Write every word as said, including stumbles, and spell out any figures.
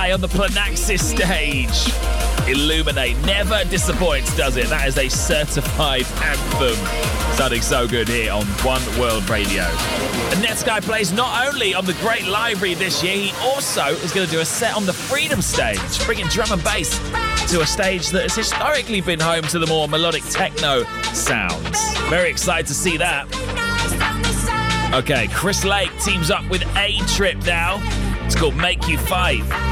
Illuminate on the Planaxis stage. Illuminate never disappoints, does it? That is a certified anthem. Sounding so good here on One World Radio. And Netsky plays not only on the Great Library this year, he also is going to do a set on the Freedom stage, bringing drum and bass to a stage that has historically been home to the more melodic techno sounds. Very excited to see that. Okay, Chris Lake teams up with A-Trip now. It's called Make You Fight.